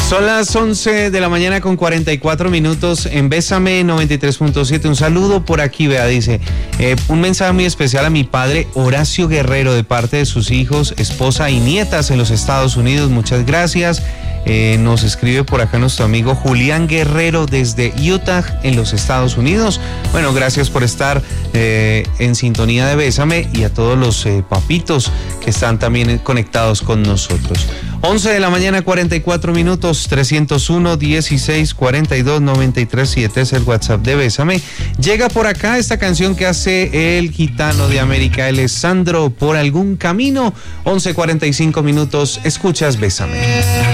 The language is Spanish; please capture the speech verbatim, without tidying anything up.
Son las once de la mañana con cuarenta y cuatro minutos en Bésame noventa y tres punto siete. Un saludo por aquí, vea, dice, eh, un mensaje muy especial a mi padre Horacio Guerrero de parte de sus hijos, esposa y nietas en los Estados Unidos. Muchas gracias. Eh, nos escribe por acá nuestro amigo Julián Guerrero desde Utah en los Estados Unidos. Bueno, gracias por estar eh, en sintonía de Bésame y a todos los eh, papitos que están también conectados con nosotros. once de la mañana, cuarenta y cuatro minutos, trescientos uno, dieciséis, cuarenta y dos, noventa y tres, siete es el WhatsApp de Bésame. Llega por acá esta canción que hace el gitano de América, él es Sandro, Por Algún Camino. once cuarenta y cinco minutos, escuchas Bésame.